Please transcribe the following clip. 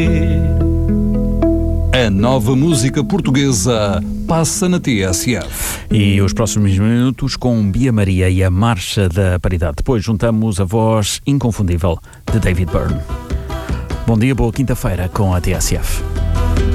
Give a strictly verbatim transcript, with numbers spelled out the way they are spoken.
A nova música portuguesa passa na T S F. E os próximos minutos com Bia Maria e a Marcha da Paridade. Depois juntamos a voz inconfundível de David Byrne. Bom dia, boa quinta-feira com a T S F.